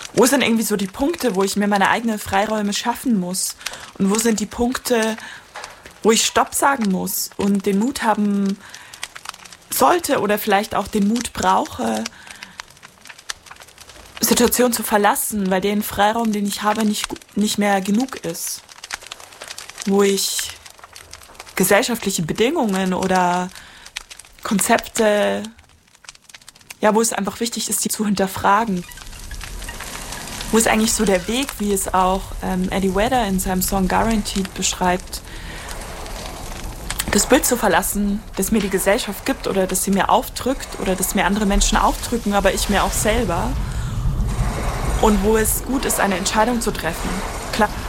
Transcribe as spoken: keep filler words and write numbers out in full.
Wo sind irgendwie so die Punkte, wo ich mir meine eigenen Freiräume schaffen muss? Und wo sind die Punkte, wo ich Stopp sagen muss und den Mut haben sollte oder vielleicht auch den Mut brauche, Situationen zu verlassen, weil den Freiraum, den ich habe, nicht, nicht mehr genug ist. Wo ich gesellschaftliche Bedingungen oder Konzepte, ja, wo es einfach wichtig ist, die zu hinterfragen. Wo ist eigentlich so der Weg, wie es auch ähm, Eddie Vedder in seinem Song Guaranteed beschreibt, das Bild zu verlassen, das mir die Gesellschaft gibt oder das sie mir aufdrückt oder das mir andere Menschen aufdrücken, aber ich mir auch selber. Und wo es gut ist, eine Entscheidung zu treffen. Klar.